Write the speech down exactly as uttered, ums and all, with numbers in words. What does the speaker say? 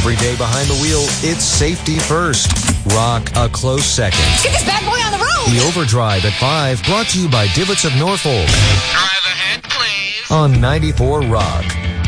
Every day behind the wheel, it's safety first. Rock a close second. Get this bad boy on the road! The Overdrive at five, brought to you by Divots of Norfolk. Drive ahead, please. On ninety-four Rock.